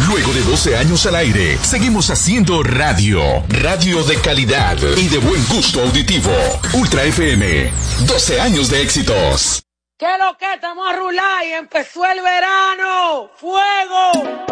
Luego de 12 años al aire, seguimos haciendo radio. Radio de calidad y de buen gusto auditivo. Ultra FM, 12 años de éxitos. ¿Qué lo que estamos a rular y empezó el verano? ¡Fuego!